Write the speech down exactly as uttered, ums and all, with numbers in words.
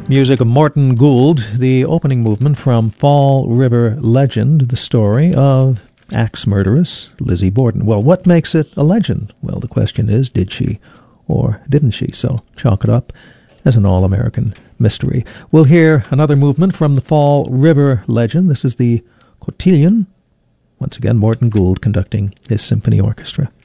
Music of Morton Gould, the opening movement from Fall River Legend, the story of axe murderess Lizzie Borden. Well, what makes it a legend? Well, the question is, did she or didn't she? So chalk it up as an all-American mystery. We'll hear another movement from the Fall River Legend. This is the Cotillion. Once again, Morton Gould conducting his symphony orchestra.